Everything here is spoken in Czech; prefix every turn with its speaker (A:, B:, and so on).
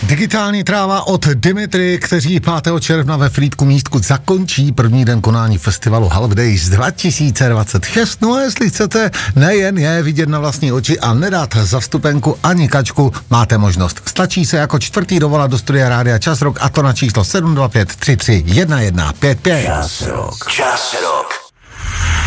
A: Digitální tráva od Dimitri, kteří 5. června ve Frýdku Místku zakončí první den konání festivalu Half Days 2026. No a jestli chcete nejen je vidět na vlastní oči a nedat za vstupenku ani kačku, máte možnost. Stačí se jako čtvrtý dovolat do studia Rádia Čas Rock, a to na číslo 725 33 1155.
B: Čas Rock.